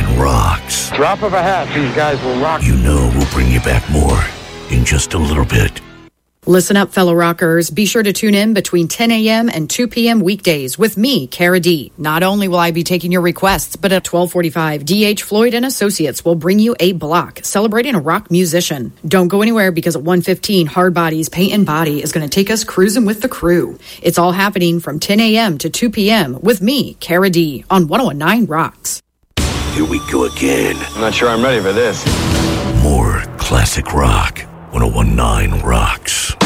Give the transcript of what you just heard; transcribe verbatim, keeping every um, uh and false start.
nine rocks. Drop of a hat, these guys will rock. You know we'll bring you back more in just a little bit. Listen up, fellow rockers. Be sure to tune in between ten a.m. and two p.m. weekdays with me, Cara D. Not only will I be taking your requests, but at twelve forty-five, D H Floyd and Associates will bring you a block celebrating a rock musician. Don't go anywhere because at one fifteen, Hard Bodies Paint and Body is going to take us cruising with the crew. It's all happening from ten a.m. to two p.m. with me, Cara D, on one oh one nine Rocks. Here we go again. I'm not sure I'm ready for this. More classic rock. one oh one nine Rocks.